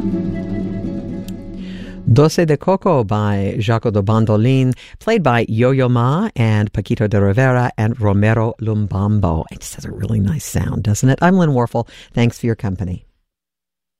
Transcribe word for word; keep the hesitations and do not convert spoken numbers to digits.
Doce de Coco by Jaco de Bandolin, played by Yo-Yo Ma and Paquito de Rivera and Romero Lumbambo. It just has a really nice sound, doesn't it? I'm Lynn Warfel. Thanks for your company.